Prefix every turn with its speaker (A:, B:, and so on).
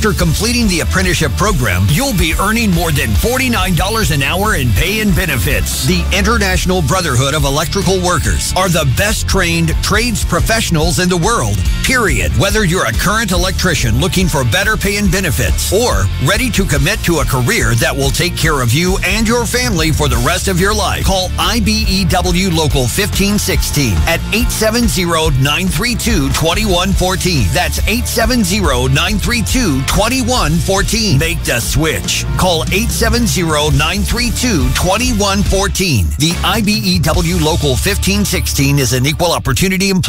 A: After completing the apprenticeship program, you'll be earning more than $49 an hour in pay and benefits. The International Brotherhood of Electrical Workers are the best trained trades professionals in the world, period. Whether you're a current electrician looking for better pay and benefits or ready to commit to a career that will take care of you and your family for the rest of your life, call IBEW Local 1516 at 870-932-2114. That's 870-932-2114. Make the switch. Call 870-932-2114. The IBEW Local 1516 is an equal opportunity employer.